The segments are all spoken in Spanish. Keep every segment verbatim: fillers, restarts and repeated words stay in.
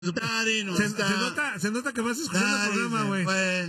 Daddy no se, está. se, nota, se nota que vas escuchando Daddy el programa, güey.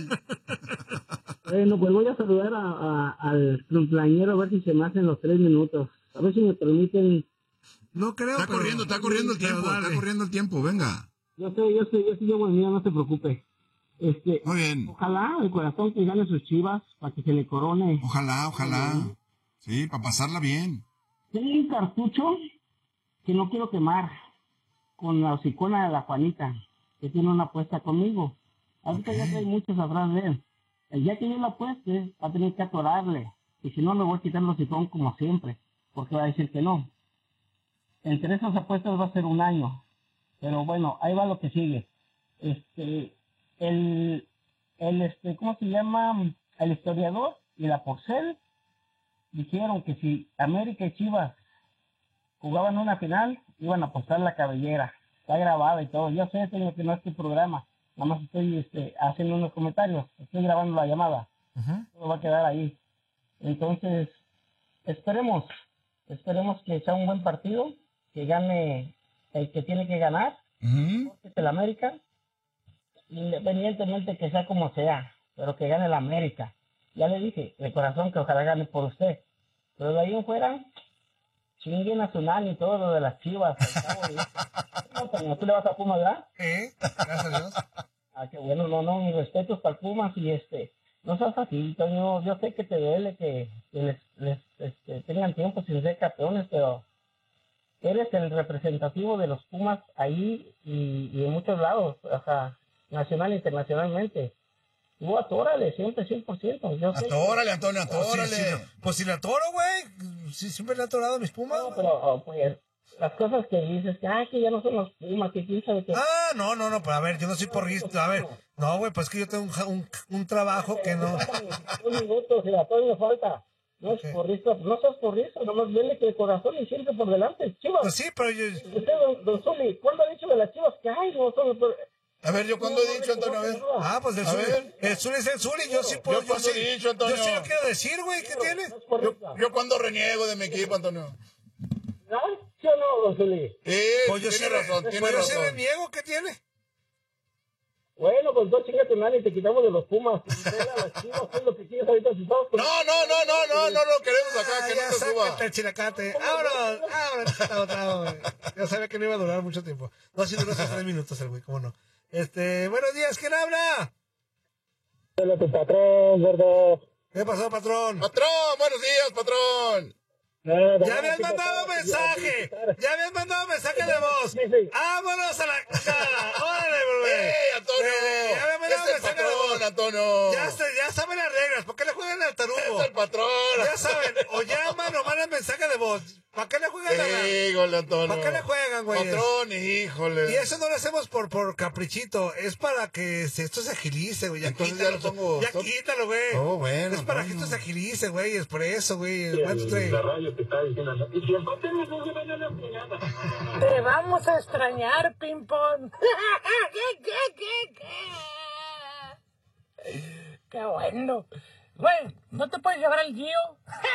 Bueno, pues voy a saludar a, a, al cumpleañero a ver si se me hacen los tres minutos. A ver si me permiten. No creo, Está pero, corriendo, está corriendo el tiempo, dale. está corriendo el tiempo, venga. Yo sé, yo sé, yo sé, yo voy, no se preocupe. Este, Muy bien. Ojalá el corazón que gane sus Chivas para que se le corone. Ojalá, ojalá. Sí, para pasarla bien. Tengo un cartucho que no quiero quemar con la hocicona de la Juanita, que tiene una apuesta conmigo. Ahorita okay. Ya hay muchos atrás de él. El día que yo la apueste, va a tener que atorarle. Y si no, le voy a quitar el hocicón como siempre, porque va a decir que no. Entre esas apuestas va a ser un año. Pero bueno, ahí va lo que sigue. Este, el, el este, ¿cómo se llama? El historiador y la Porcel dijeron que si América y Chivas jugaban una final, iban a apostar la cabellera. Está grabada y todo. Yo sé, tengo que no es tu programa. Nada más estoy este, haciendo unos comentarios. Estoy grabando la llamada. Uh-huh. Todo va a quedar ahí. Entonces, esperemos. Esperemos que sea un buen partido. Que gane el que tiene que ganar. Uh-huh. Que es el América. Independientemente que sea como sea. Pero que gane el América. Ya le dije, de corazón, que ojalá gane por usted. Pero de ahí en fuera, chingue nacional y todo lo de las Chivas. No, pero tú le vas a Pumas, ¿verdad? Sí, gracias a Dios. Ah, qué bueno, no, no, mis respetos para el Pumas y este, no seas así, Toño, yo sé que te duele que, que les, les este, tengan tiempo sin ser campeones, pero eres el representativo de los Pumas ahí y, y en muchos lados, o sea, nacional e internacionalmente. Tú atórale, siempre cien por ciento. Yo sé atórale, que... Antonio, atórale. Pues, sí, sí, pues si le atoro, güey. Sí, siempre le he atorado a mis Pumas. No, pero oh, pues las cosas que dices, que, ah, que ya no son los Pumas, que quién sabe qué. Ah, no, no, no, pero a ver, yo no soy porrista. A ver, no, güey, pues es que yo tengo un, un, un trabajo que no. Un minuto, si la todo me falta. No es okay. Porrista, no seas porrista, nomás vele que el corazón y siempre por delante, Chivas. Pues sí, pero yo. Usted, don, don Zuli, ¿cuándo ha dicho de las Chivas que hay? No son por... A ver, ¿yo cuándo no, he dicho, Antonio? A ver. Ah, pues el Zuli, el Zuli es el Zuli, yo sí puedo. ¿Yo cuándo he dicho, Antonio? Yo sí lo quiero decir, güey, ¿qué tiene? No yo, yo cuándo reniego de mi equipo, Antonio. ¿No? ¿Sí o no, don Zuli? Sí, pues yo tiene sí, razón, tiene pues razón. yo sí reniego, ¿qué tiene? Bueno, pues dos chingas tu madre y te quitamos de los Pumas. Las Chivas, es lo que quieres ahorita. Si estamos con... No, no, no, no, no, no lo queremos acá, ah, que ya no se suba. el chilacate. Vámonos, vámonos. Ya sabía que no iba a durar mucho tiempo. No, sí duró tres minutos el güey, cómo no. Este, buenos días, ¿quién habla? Hola, tu patrón, gordo. ¿Qué pasó, patrón? Patrón, buenos días, patrón. No, no, ya habías mandado mensaje, ya habías mandado mensaje de voz. Sí, sí. Vámonos a la cara. Órale, bebé. ¡Ey, Antonio! Eh, ya habías mandado es el mensaje patrón, de voz. Antonio. Ya, se, ya saben las reglas. ¿Por qué le juegan al tarugo? Es el patrón. Ya saben, o llaman o mandan mensaje de voz. ¿Para qué le juegan a la... Híjole, Antonio. ¿Para qué le juegan, güey? Patrón, híjole. Y eso no lo hacemos por, por caprichito. Es para que se, esto se agilice, güey. Ya entonces quítalo, ya lo pongo. Ya quítalo, güey. Oh, bueno. Es para bueno. que esto se agilice, güey. Es por eso, güey. Sí, la radio te está diciendo. Y si el papel no se ven a la mañana. Te vamos a extrañar, ping-pong. ¿Qué, qué, qué, qué? Qué bueno. Güey, ¿no te puedes llevar al Gio?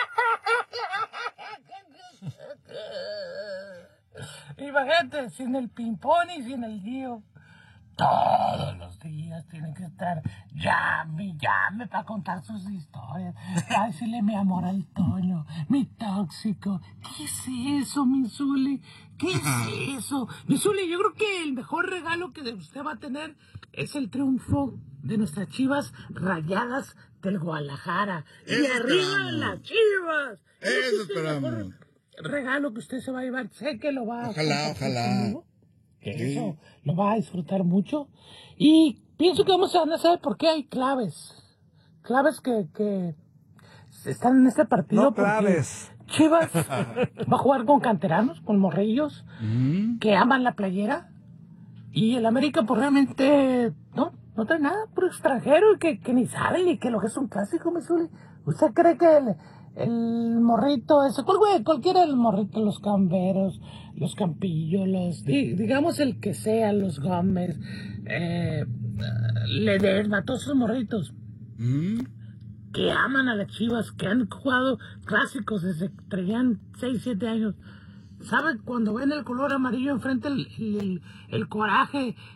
Imagínate, sin el ping-pong y sin el Gio. Todos los días tienen que estar llame, llame para contar sus historias. Para decirle mi amor al Toño, mi tóxico. ¿Qué es eso, mi Zuli? ¿Qué es eso? Mi Zuli, yo creo que el mejor regalo que usted va a tener es el triunfo de nuestras Chivas Rayadas del Guadalajara. Eso y arriba esperamos. las Chivas. Eso esperamos. Regalo que usted se va a llevar, sé que lo va a... Ojalá, ojalá. Que Sí. eso lo va a disfrutar mucho. Y pienso que vamos a saber por qué hay claves. Claves que, que están en este partido. No claves. Chivas va a jugar con canteranos, con morrillos, mm. que aman la playera. Y el América, pues realmente, no, no trae nada, puro extranjero, que, que ni sabe ni que lo que es un clásico, Missouri. ¿Usted cree que el, el morrito ese, cuál güey, cualquiera del morrito, los camberos, los campillos, los, digamos el que sea, los Gómez, eh, Ledesma, todos esos morritos, ¿Mm? que aman a las Chivas, que han jugado clásicos desde que tenían seis, siete años, ¿Sabe cuando ven el color amarillo enfrente el, el, el coraje,